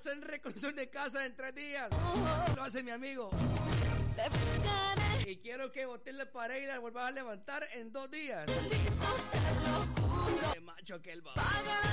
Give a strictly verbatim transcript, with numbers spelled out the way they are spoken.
hacer reconstrucción de casa en tres días. Lo hace mi amigo. Y quiero que boté la pared y la vuelvas a levantar en dos días. Qué macho que él va.